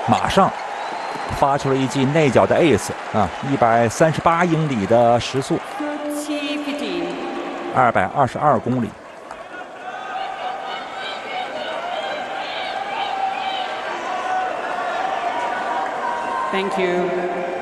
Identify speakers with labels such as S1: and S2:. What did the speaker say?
S1: 马上发出了一记内角的 ace 啊，138英里的时速，222公里。
S2: Thank you.